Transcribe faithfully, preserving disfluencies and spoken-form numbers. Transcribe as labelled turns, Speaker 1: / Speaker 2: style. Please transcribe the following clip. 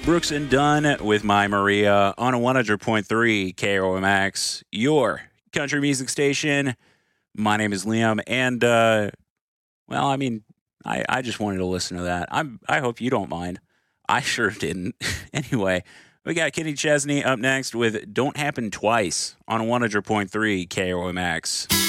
Speaker 1: Brooks and Dunn with My Maria on a one hundred point three K O M X, your country music station. My name is Liam, and, uh, well, I mean, I, I just wanted to listen to that. I'm, I hope you don't mind. I sure didn't. Anyway, we got Kenny Chesney up next with Don't Happen Twice on a one hundred point three K O M X.